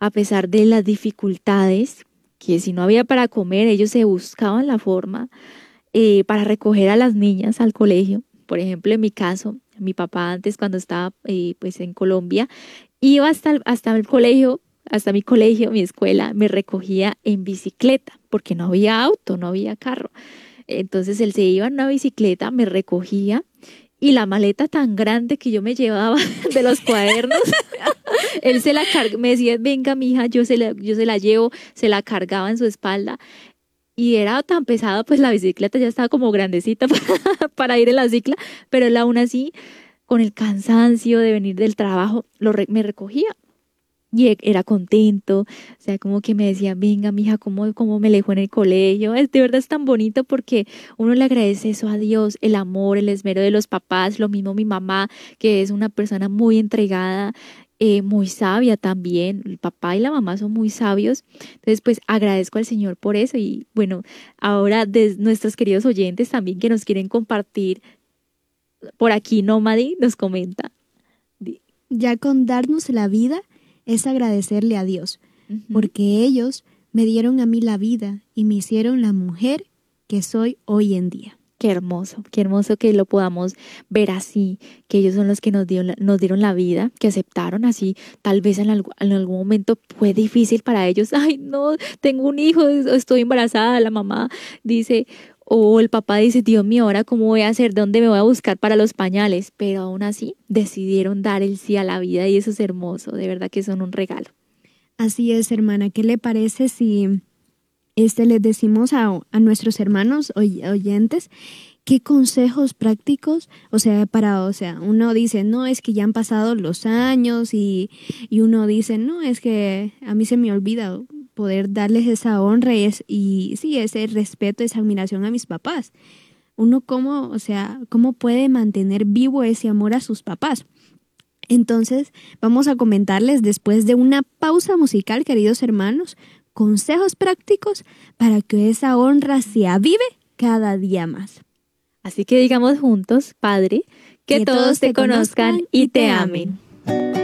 a pesar de las dificultades, que si no había para comer, ellos se buscaban la forma para recoger a las niñas al colegio. Por ejemplo, en mi caso, mi papá antes cuando estaba pues en Colombia, iba hasta el colegio, hasta mi colegio, mi escuela, me recogía en bicicleta, porque no había auto, no había carro. Entonces él se iba en una bicicleta, me recogía y la maleta tan grande que yo me llevaba de los cuadernos, él se la me decía, venga mija, yo se la llevo, se la cargaba en su espalda y era tan pesada, pues la bicicleta ya estaba como grandecita para ir en la cicla, pero él aún así, con el cansancio de venir del trabajo, me recogía. Y era contento, o sea, como que me decía, venga, mija, ¿cómo me dejó en el colegio? De verdad es tan bonito porque uno le agradece eso a Dios, el amor, el esmero de los papás, lo mismo mi mamá, que es una persona muy entregada, muy sabia también. El papá y la mamá son muy sabios. Entonces, pues agradezco al Señor por eso. Y bueno, ahora de nuestros queridos oyentes también que nos quieren compartir, por aquí Nómadi nos comenta. Ya con darnos la vida es agradecerle a Dios, porque ellos me dieron a mí la vida y me hicieron la mujer que soy hoy en día. Qué hermoso que lo podamos ver así, que ellos son los que nos dieron la vida, que aceptaron así. Tal vez en algún momento fue difícil para ellos. Ay, no, tengo un hijo, estoy embarazada. La mamá dice, o el papá dice, Dios mío, ahora cómo voy a hacer, dónde me voy a buscar para los pañales. Pero aún así decidieron dar el sí a la vida y eso es hermoso. De verdad que son un regalo. Así es, hermana. ¿Qué le parece si les decimos a nuestros hermanos oyentes qué consejos prácticos, uno dice, no, es que ya han pasado los años y uno dice, no, es que a mí se me olvida poder darles esa honra y sí, ese respeto, esa admiración a mis papás. Uno cómo puede mantener vivo ese amor a sus papás. Entonces, vamos a comentarles después de una pausa musical, queridos hermanos, consejos prácticos para que esa honra se avive cada día más. Así que digamos juntos, Padre, que todos te conozcan y te amen.